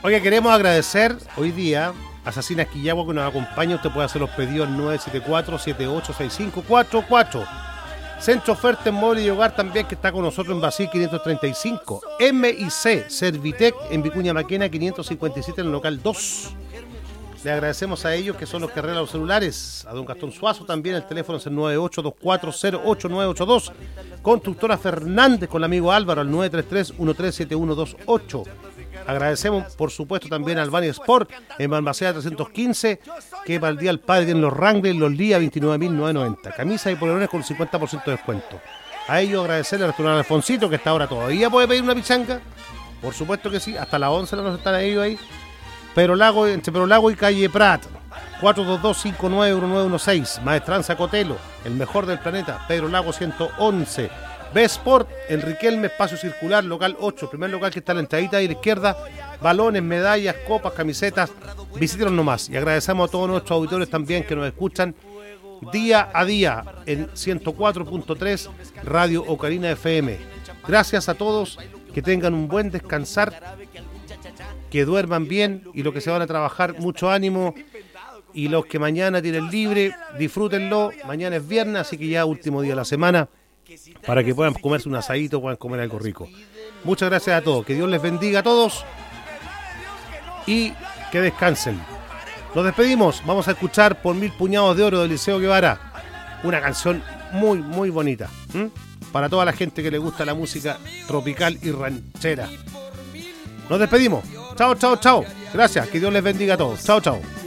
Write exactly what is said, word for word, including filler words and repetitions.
Oye, queremos agradecer hoy día a Asesina Quillagua que nos acompaña. Usted puede hacer los pedidos al nueve siete cuatro, siete ocho seis cinco cuatro cuatro. Centro Oferta en Móvil y Hogar también, que está con nosotros en Basil quinientos treinta y cinco. M y C Servitec en Vicuña Maquena quinientos cincuenta y siete en el local dos. Le agradecemos a ellos que son los que arreglan los celulares. A don Gastón Suazo también, el teléfono es el nueve ocho dos cuatro cero ocho nueve ocho dos. Constructora Fernández con el amigo Álvaro al nueve tres tres uno tres siete uno dos ocho. Agradecemos, por supuesto, también al Bani Sport en Balmaceda trescientos quince, que para el Día del Padre en los Wrangler, los Lía veintinueve mil novecientos noventa. Camisas y polerones con cincuenta por ciento de descuento. A ellos agradecerle al restaurante Alfonsito, que hasta ahora todavía puede pedir una pichanga. Por supuesto que sí, hasta las once nos están ellos ahí. Pero Lago, entre Pero Lago y Calle Prat, cuatro dos dos cinco nueve uno nueve uno seis. Maestranza Cotelo, el mejor del planeta, Pedro Lago ciento once. B-Sport, en Riquelme, espacio circular, local ocho, primer local que está a la entradita de la izquierda. Balones, medallas, copas, camisetas, visítenos nomás. Y agradecemos a todos nuestros auditores también que nos escuchan día a día en ciento cuatro punto tres Radio Ocarina F M. Gracias a todos, que tengan un buen descansar, que duerman bien, y los que se van a trabajar, mucho ánimo, y los que mañana tienen libre, disfrútenlo. Mañana es viernes, así que ya último día de la semana, para que puedan comerse un asadito, puedan comer algo rico. Muchas gracias a todos, que Dios les bendiga a todos y que descansen. Nos despedimos, vamos a escuchar Por Mil Puñados de Oro de Eliseo Guevara, una canción muy muy bonita, ¿m? Para toda la gente que le gusta la música tropical y ranchera. Nos despedimos, chao chao chao, gracias, que Dios les bendiga a todos, chao chao.